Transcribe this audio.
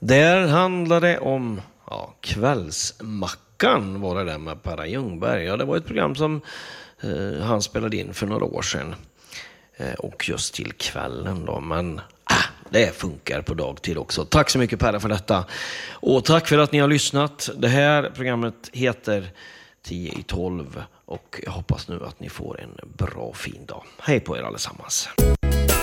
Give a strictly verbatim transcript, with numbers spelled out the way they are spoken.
Där handlade det om ja, kvällsmackan var det där med Per Ljungberg. Ja, det var ett program som eh, han spelade in för några år sedan. Eh, och just till kvällen då. Men ah, det funkar på dagtid också. Tack så mycket Per för detta. Och tack för att ni har lyssnat. Det här programmet heter tio i tolv. Och jag hoppas nu att ni får en bra fin dag. Hej på er allesammans.